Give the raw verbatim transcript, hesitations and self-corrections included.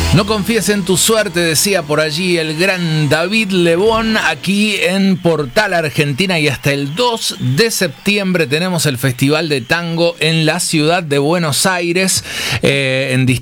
No confíes en tu suerte, decía por allí el gran David Lebón, aquí en Portal Argentina, y hasta el dos de septiembre tenemos el Festival de Tango en la ciudad de Buenos Aires, eh, en